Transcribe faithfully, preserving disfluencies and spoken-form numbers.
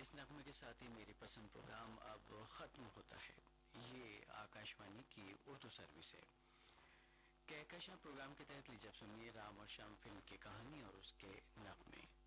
इस नगमे के साथ ही मेरी पसंद प्रोग्राम अब खत्म होता है। ये आकाशवाणी की उर्दू सर्विस है। कहकशां प्रोग्राम के तहत लीजिए अब सुनिए राम और श्याम फिल्म की कहानी और उसके नगमे।